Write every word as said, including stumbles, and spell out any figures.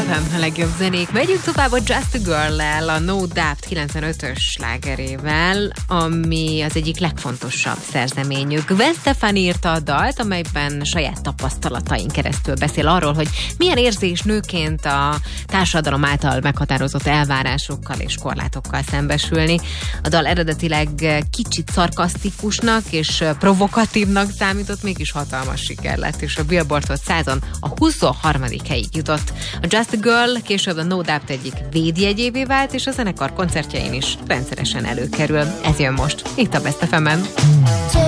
ef em, a legjobb zenék. Megyünk tovább a Just a Girl-lel, a No Doubt kilencvenötös slágerével, ami az egyik legfontosabb szerzeményük. Gwen Stefani írta a dalt, amelyben saját tapasztalatain keresztül beszél arról, hogy milyen érzés nőként a társadalom által meghatározott elvárásokkal és korlátokkal szembesülni. A dal eredetileg kicsit szarkasztikusnak és provokatívnak számított, mégis hatalmas siker lett, és a Billboard Hot százon a huszonharmadik helyig jutott. A Just a Girl később a No Doubt egyik védjegyévé vált, és a zenekar koncertjein is rendszeresen előkerül. Ez jön most, itt a Best ef emen.